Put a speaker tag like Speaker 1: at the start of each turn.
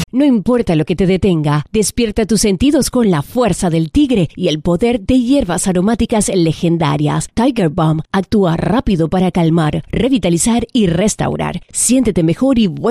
Speaker 1: No importa lo que te detenga, despierta tus sentidos con la fuerza del tigre y el poder de hierbas aromáticas legendarias. Tiger Balm actúa rápido para calmar, revitalizar y restaurar. Siéntete mejor y